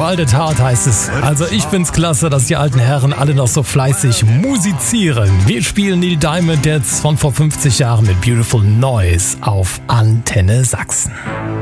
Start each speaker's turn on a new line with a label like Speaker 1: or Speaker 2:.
Speaker 1: Wild at Heart heißt es. Also ich find's klasse, dass die alten Herren alle noch so fleißig musizieren. Wir spielen Neil Diamond jetzt von vor 50 Jahren mit Beautiful Noise auf Antenne Sachsen.